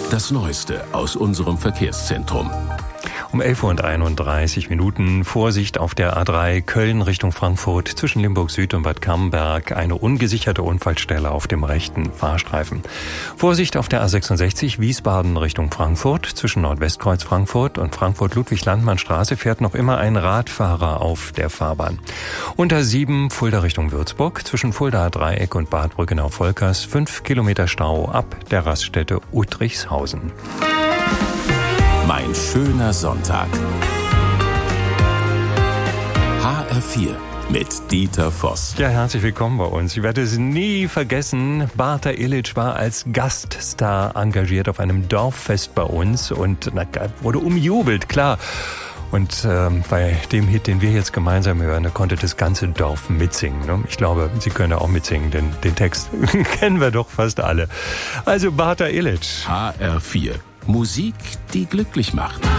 Das Neueste aus unserem Verkehrszentrum. Um 11:31 Uhr. Vorsicht auf der A3 Köln Richtung Frankfurt zwischen Limburg Süd und Bad Camberg. Eine ungesicherte Unfallstelle auf dem rechten Fahrstreifen. Vorsicht auf der A66 Wiesbaden Richtung Frankfurt zwischen Nordwestkreuz Frankfurt und Frankfurt-Ludwig-Landmann-Straße fährt noch immer ein Radfahrer auf der Fahrbahn. Unter 7 Fulda Richtung Würzburg zwischen Fuldaer Dreieck und Bad Brückenau-Volkers 5 Kilometer Stau ab der Raststätte Uttrichshausen. Mein schöner Sonntag. HR4 mit Dieter Voss. Ja, herzlich willkommen bei uns. Ich werde es nie vergessen. Barta Illich war als Gaststar engagiert auf einem Dorffest bei uns und wurde umjubelt, klar. Und bei dem Hit, den wir jetzt gemeinsam hören, da konnte das ganze Dorf mitsingen. Ne? Ich glaube, Sie können auch mitsingen, denn den Text kennen wir doch fast alle. Also Barta Illich. HR4. Musik, die glücklich macht.